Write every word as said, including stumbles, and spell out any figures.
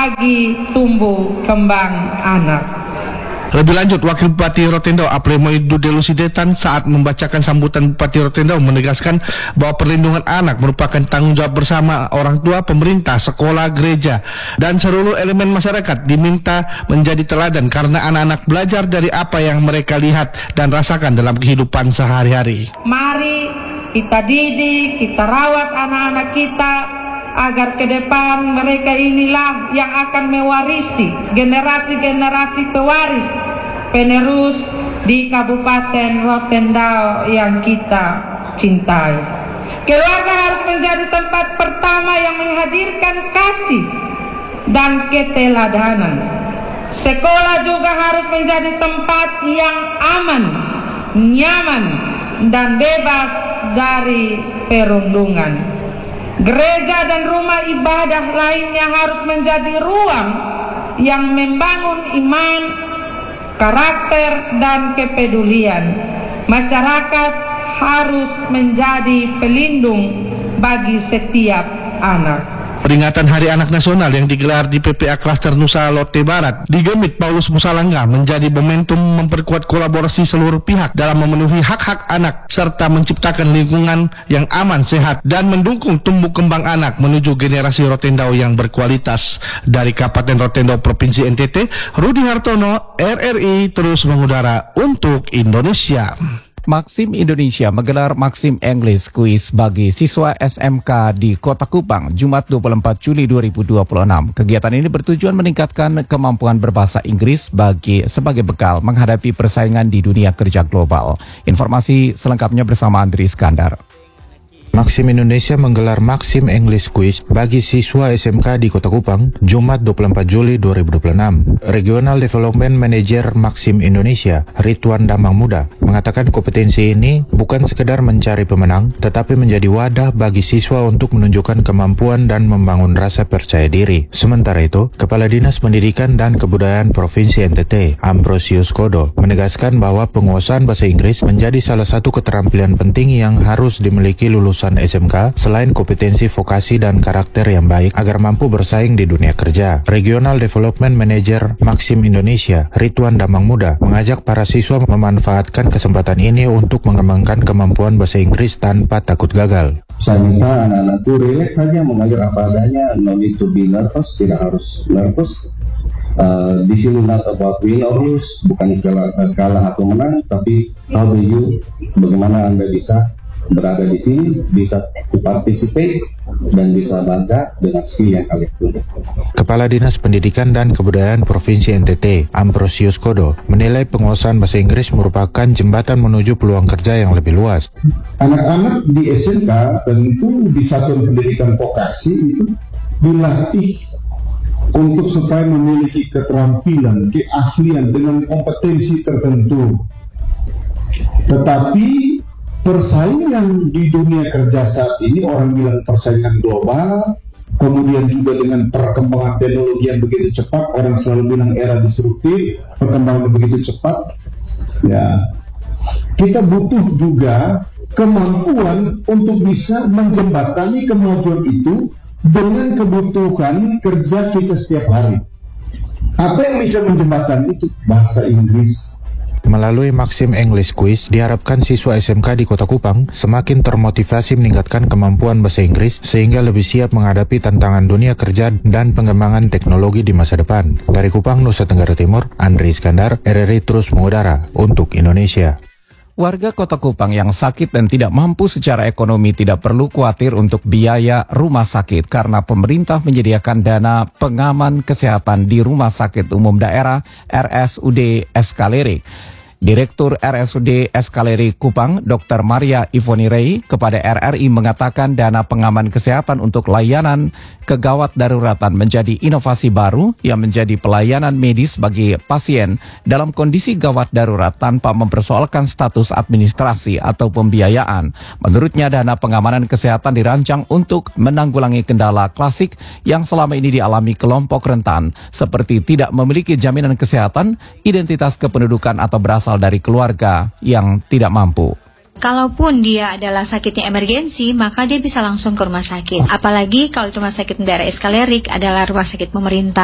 bagi tumbuh kembang anak. Lebih lanjut, Wakil Bupati Rotendao Apremo Idu Delusidetan saat membacakan sambutan Bupati Rotendao menegaskan bahwa perlindungan anak merupakan tanggung jawab bersama orang tua, pemerintah, sekolah, gereja, dan seluruh elemen masyarakat diminta menjadi teladan karena anak-anak belajar dari apa yang mereka lihat dan rasakan dalam kehidupan sehari-hari. Mari kita didik, kita rawat anak-anak kita agar ke depan mereka inilah yang akan mewarisi generasi-generasi pewaris penerus di Kabupaten Rotendao yang kita cintai. Keluarga harus menjadi tempat pertama yang menghadirkan kasih dan keteladanan. Sekolah juga harus menjadi tempat yang aman, nyaman, dan bebas dari perundungan. Gereja dan rumah ibadah lainnya harus menjadi ruang yang membangun iman, karakter, dan kepedulian. Masyarakat harus menjadi pelindung bagi setiap anak. Peringatan Hari Anak Nasional yang digelar di P P A Klaster Nusa Lote Barat di Gemit Paulus Musalangga menjadi momentum memperkuat kolaborasi seluruh pihak dalam memenuhi hak-hak anak serta menciptakan lingkungan yang aman, sehat, dan mendukung tumbuh kembang anak menuju generasi Rotendao yang berkualitas. Dari Kabupaten Rotendao Provinsi N T T, Rudi Hartono, R R I terus mengudara untuk Indonesia. Maxim Indonesia menggelar Maxim English Quiz bagi siswa S M K di Kota Kupang, Jumat dua puluh empat Juli dua ribu dua puluh enam. Kegiatan ini bertujuan meningkatkan kemampuan berbahasa Inggris bagi sebagai bekal menghadapi persaingan di dunia kerja global. Informasi selengkapnya bersama Andri Iskandar. Maxim Indonesia menggelar Maxim English Quiz bagi siswa S M K di Kota Kupang, Jumat dua puluh empat Juli dua ribu dua puluh enam. Regional Development Manager Maxim Indonesia, Ridwan Damang Muda, mengatakan kompetensi ini bukan sekedar mencari pemenang, tetapi menjadi wadah bagi siswa untuk menunjukkan kemampuan dan membangun rasa percaya diri. Sementara itu, Kepala Dinas Pendidikan dan Kebudayaan Provinsi N T T, Ambrosius Kodo, menegaskan bahwa penguasaan bahasa Inggris menjadi salah satu keterampilan penting yang harus dimiliki lulusan S M K selain kompetensi vokasi dan karakter yang baik agar mampu bersaing di dunia kerja. Regional Development Manager Maxim Indonesia, Ridwan Damang Muda, mengajak para siswa memanfaatkan kesempatan ini untuk mengembangkan kemampuan bahasa Inggris tanpa takut gagal. Saya minta anak-anak itu relax saja, mengalir apa adanya, no need to be nervous, tidak harus nervous. Uh, di sini not about win or lose, bukan kalah, kalah atau menang, tapi how do you, bagaimana Anda bisa berada di sini, bisa participate dan bisa bangga dengan skill yang kalian punya. Kepala Dinas Pendidikan dan Kebudayaan Provinsi N T T, Ambrosius Kodo, menilai penguasaan bahasa Inggris merupakan jembatan menuju peluang kerja yang lebih luas. Anak-anak di S M K tentu di satuan pendidikan vokasi itu dilatih untuk supaya memiliki keterampilan, keahlian dengan kompetensi tertentu. Tetapi persaingan di dunia kerja saat ini, orang bilang persaingan global, kemudian juga dengan perkembangan teknologi yang begitu cepat, orang selalu bilang era disruptif, perkembangan begitu cepat, ya kita butuh juga kemampuan untuk bisa menjembatani kemajuan itu dengan kebutuhan kerja kita setiap hari. Apa yang bisa menjembatani itu? Bahasa Inggris. Melalui Maxim English Quiz, diharapkan siswa S M K di Kota Kupang semakin termotivasi meningkatkan kemampuan bahasa Inggris sehingga lebih siap menghadapi tantangan dunia kerja dan pengembangan teknologi di masa depan. Dari Kupang, Nusa Tenggara Timur, Andri Iskandar, R R I terus mengudara untuk Indonesia. Warga Kota Kupang yang sakit dan tidak mampu secara ekonomi tidak perlu khawatir untuk biaya rumah sakit karena pemerintah menyediakan dana pengaman kesehatan di Rumah Sakit Umum Daerah R S U D Eskalerik. Direktur R S U D Eskalerik Kupang, Dokter Maria Ivoni Rey, kepada R R I mengatakan dana pengaman kesehatan untuk layanan kegawat daruratan menjadi inovasi baru yang menjadi pelayanan medis bagi pasien dalam kondisi gawat darurat tanpa mempersoalkan status administrasi atau pembiayaan. Menurutnya, dana pengamanan kesehatan dirancang untuk menanggulangi kendala klasik yang selama ini dialami kelompok rentan, seperti tidak memiliki jaminan kesehatan, identitas kependudukan atau berasal dari keluarga yang tidak mampu. Kalaupun dia adalah sakitnya emergensi, maka dia bisa langsung ke rumah sakit. Apalagi kalau rumah sakit daerah Eskalerik adalah rumah sakit pemerintah.